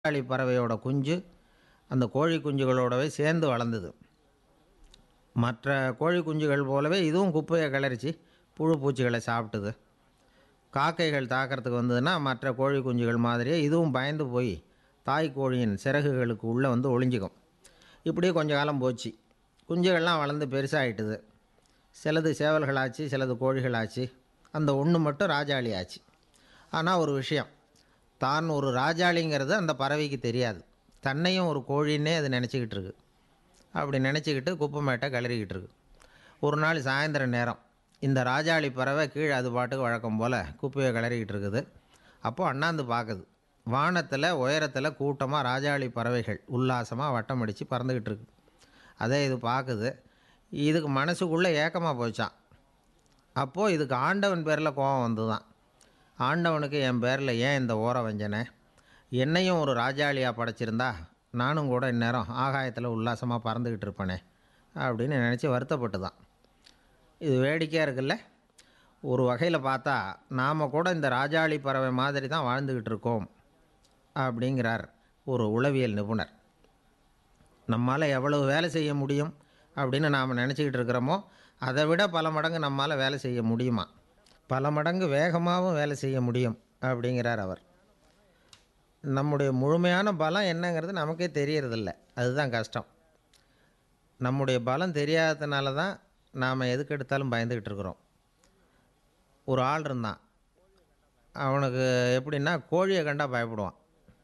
ராஜாளி பறவையோட குஞ்சு அந்த கோழி குஞ்சுகளோடவே சேர்ந்து வளர்ந்தது. மற்ற கோழி குஞ்சுகள் போலவே இதுவும் குப்பையை கிளறிச்சு புழு பூச்சிகளை சாப்பிட்டுது. காக்கைகள் தாக்கிறதுக்கு வந்ததுன்னா மற்ற கோழி குஞ்சுகள் மாதிரியே இதுவும் பயந்து போய் தாய் கோழியின் சிறகுகளுக்கு உள்ளே வந்து ஒளிஞ்சிக்கும். இப்படியே கொஞ்ச காலம் போச்சு. குஞ்சுகள்லாம் வளர்ந்து பெருசாகிட்டுது. சிலது சேவல்களாச்சு, சிலது கோழிகளாச்சு. அந்த ஒன்று மட்டும் ராஜாளி ஆச்சு. ஆனால் ஒரு விஷயம், தான் ஒரு ராஜாளிங்கிறது அந்த பறவைக்கு தெரியாது. தன்னையும் ஒரு கோழின்னே அது நினச்சிக்கிட்டு இருக்கு. அப்படி நினச்சிக்கிட்டு குப்பை மேட்டை கிளறிக்கிட்டு இருக்கு. ஒரு நாள் சாயந்தர நேரம் இந்த ராஜாளி பறவை கீழே அது பாட்டுக்கு வழக்கம் போல் குப்பையை கிளறிக்கிட்டு இருக்குது. அப்போது அண்ணாந்து பார்க்குது. வானத்தில் உயரத்தில் கூட்டமாக ராஜாளி பறவைகள் உல்லாசமாக வட்டம் அடித்து பறந்துக்கிட்டு இருக்கு. அதே இது பார்க்குது. இதுக்கு மனசுக்குள்ளே ஏக்கமாக போச்சான். அப்போது இதுக்கு ஆண்டவன் பேரில் கோபம் வந்து தான். ஆண்டவனுக்கு என் பேரில் ஏன் இந்த ஓர வஞ்சனை? என்னையும் ஒரு ராஜாளியாக படைச்சிருந்தா நானும் கூட இந்நேரம் ஆகாயத்தில் உல்லாசமாக பறந்துக்கிட்டு இருப்பேனே அப்படின்னு நினச்சி வருத்தப்பட்டு தான். இது வேடிக்கையாக இருக்குல்ல. ஒரு வகையில் பார்த்தா நாம் கூட இந்த ராஜாளி பறவை மாதிரி தான் வாழ்ந்துக்கிட்டு இருக்கோம் அப்படிங்கிறார் ஒரு உளவியல் நிபுணர். நம்மால் எவ்வளவு வேலை செய்ய முடியும் அப்படின்னு நாம் நினச்சிக்கிட்டு இருக்கிறோமோ அதை விட பல மடங்கு நம்மால் வேலை செய்ய முடியுமா, பல மடங்கு வேகமாகவும் வேலை செய்ய முடியும் அப்படிங்கிறார் அவர். நம்முடைய முழுமையான பலம் என்னங்கிறது நமக்கே தெரியறதில்ல. அதுதான் கஷ்டம். நம்முடைய பலம் தெரியாததுனால தான் நாம் எதுக்கு எடுத்தாலும் பயந்துக்கிட்டு இருக்கிறோம். ஒரு ஆள் இருந்தான். அவனுக்கு எப்படின்னா கோழியை கண்டா பயப்படுவான்.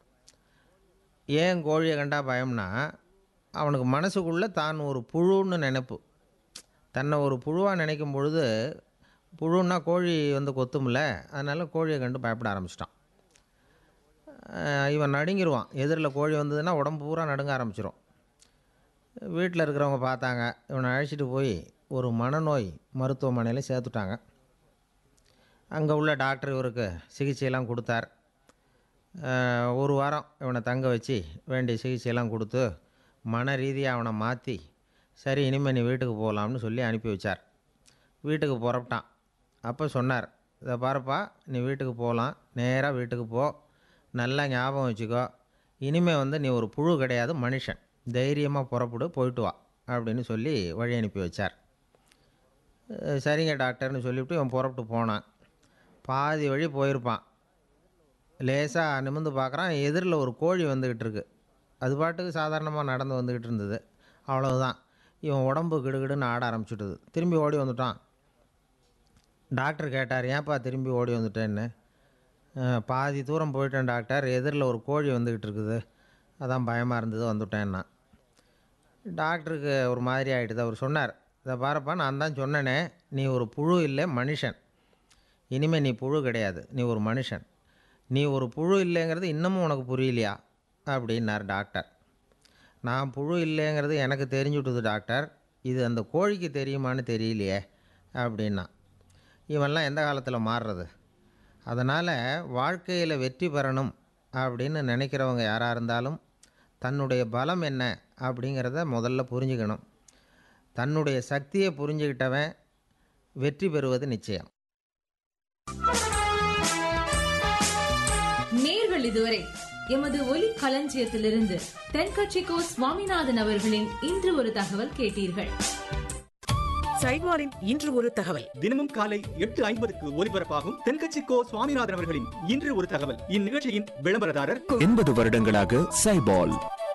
ஏன் கோழியை கண்டா பயம்னா, அவனுக்கு மனசுக்குள்ளே தான் ஒரு புழுன்னு நினைப்பு. தன்னை ஒரு புழுவாக நினைக்கும் பொழுது, புழுன்னா கோழி வந்து கொத்தும்ல, அதனால் கோழியை கண்டு பயப்பட ஆரம்பிச்சிட்டான். இவன் நடுங்கிடுவான். எதிரில் கோழி வந்ததுன்னா உடம்பு பூரா நடுங்க ஆரம்பிச்சிடும். வீட்டில் இருக்கிறவங்க பார்த்தாங்க. இவனை அழைச்சிட்டு போய் ஒரு மனநோய் மருத்துவமனையில் சேர்த்துட்டாங்க. அங்கே உள்ள டாக்டர் இவருக்கு சிகிச்சையெல்லாம் கொடுத்தார். ஒரு வாரம் இவனை தங்க வச்சு வேண்டிய சிகிச்சையெல்லாம் கொடுத்து மன ரீதியாக அவனை மாற்றி, சரி இனிமேல் நீ வீட்டுக்கு போகலாம்னு சொல்லி அனுப்பி வச்சார். வீட்டுக்கு புறப்பட்டான். அப்போ சொன்னார், இதை பாருப்பா, நீ வீட்டுக்கு போகலாம், நேராக வீட்டுக்கு போ, நல்லா ஞாபகம் வச்சுக்கோ, இனிமேல் வந்து நீ ஒரு புழு கிடையாது, மனுஷன், தைரியமாக புறப்படு, போயிட்டு வா அப்படின்னு சொல்லி வழி அனுப்பி வச்சார். சரிங்க டாக்டர்னு சொல்லிவிட்டு இவன் புறப்பட்டு போனான். பாதி வழி போயிருப்பான். லேசாக நிமிர்ந்து பார்க்குறான். எதிரில் ஒரு கோழி வந்துக்கிட்டு இருக்கு. அது பாட்டுக்கு சாதாரணமாக நடந்து வந்துக்கிட்டு இருந்தது. அவ்வளவுதான். இவன் உடம்பு கிடுகிடுன்னு ஆட ஆரம்பிச்சுட்டுது. திரும்பி ஓடி வந்துட்டான். டாக்டர் கேட்டார், ஏன்ப்பா திரும்பி ஓடி வந்துட்டேன்னு. பாதி தூரம் போயிட்டேன் டாக்டர், எதிரில் ஒரு கோழி வந்துக்கிட்டு இருக்குது, அதான் பயமாக இருந்தது வந்துட்டேன்னா. டாக்டருக்கு ஒரு மாதிரி ஆகிடுது. அவர் சொன்னார், இதை பாருப்பா, நான் தான் சொன்னேனே, நீ ஒரு புழு இல்லை, மனுஷன். இனிமேல் நீ புழு கிடையாது, நீ ஒரு மனுஷன். நீ ஒரு புழு இல்லைங்கிறது இன்னமும் உனக்கு புரியலையா அப்படின்னார் டாக்டர். நான் புழு இல்லைங்கிறது எனக்கு தெரிஞ்சுட்டுது டாக்டர், இது அந்த கோழிக்கு தெரியுமான்னு தெரியலையே அப்படின்னா. இவன்லாம் எந்த காலத்தில் மாறுறது? அதனால் வாழ்க்கையில் வெற்றி பெறணும் அப்படின்னு நினைக்கிறவங்க யாராக இருந்தாலும் தன்னுடைய பலம் என்ன அப்படிங்கிறத முதல்ல புரிஞ்சுக்கணும். தன்னுடைய சக்தியை புரிஞ்சுக்கிட்டவன் வெற்றி பெறுவது நிச்சயம். நேர்கள் இதுவரை எமது ஒலி களஞ்சியத்திலிருந்து தென்கட்சிக்கோ சுவாமிநாதன் அவர்களின் இன்று ஒரு தகவல் கேட்டீர்கள். சைவாரின் இன்று ஒரு தகவல் தினமும் காலை 8:50 ஒலிபரப்பாகும் தென்கட்சிக்கோ சுவாமிநாதன் அவர்களின் இன்று ஒரு தகவல். இந்நிகழ்ச்சியின் விளம்பரதாரர் 80 வருடங்களாக சைபால்.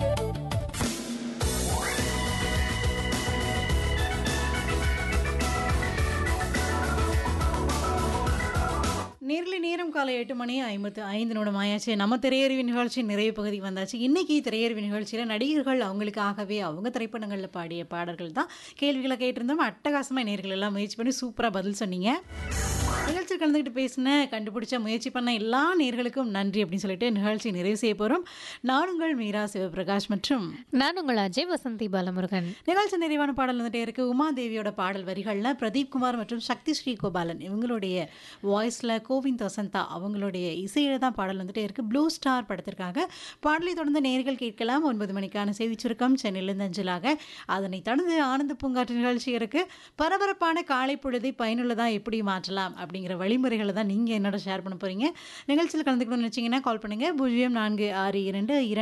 நேரம் காலை 8:55 ஆயாச்சு. நம்ம திரையறிவு நிகழ்ச்சி நிறைவு பகுதி வந்தாச்சு. இன்னைக்கு திரையறிவு நிகழ்ச்சியில் நடிகர்கள் அவங்களுக்காகவே அவங்க திரைப்படங்களில் பாடிய பாடல்கள் தான் கேள்விகளை கேட்டிருந்தோம். அட்டகாசமாக நேர்கள் எல்லாம் முயற்சி பண்ணி சூப்பராக பதில் சொன்னீங்க. நிகழ்ச்சி கலந்துக்கிட்டு பேசின, கண்டுபிடிச்ச, முயற்சி பண்ண எல்லா நேர்களுக்கும் நன்றி அப்படின்னு சொல்லிட்டு நிகழ்ச்சி நிறைவு செய்ய போகிறோம். நான் உங்கள் மீரா சிவபிரகாஷ் மற்றும் நான் உங்கள் அஜய் வசந்தி பாலமுருகன். நிகழ்ச்சி நிறைவான பாடல் வந்துட்டே இருக்கு. உமாதேவியோட பாடல் வரிகளில் பிரதீப் குமார் மற்றும் சக்தி ஸ்ரீ கோபாலன் இவங்களுடைய வாய்ஸில் கோவிந்த் வசந்தா அவங்களுடைய இசையில தான் பாடல் வந்துட்டே இருக்கு. ப்ளூ ஸ்டார் படத்திற்காக பாடலை தொடர்ந்து நேயர்கள் கேட்கலாம். 9 மணிக்கான செய்திச் சுருக்கம் சென்னையிலிருந்து அஞ்சலாக. அதனைத் தொடர்ந்து ஆனந்த பூங்காற்று நிகழ்ச்சி இருக்கு. பரபரப்பான காலை பொழுதை பயனுள்ளதா எப்படி மாற்றலாம் அப்படிங்கிற வழிமுறைகளை தான் நீங்க என்னோட ஷேர் பண்ண போறீங்க. நிகழ்ச்சியில் கலந்துக்கணும்னு நினைச்சீங்கன்னா கால் பண்ணுங்க 0462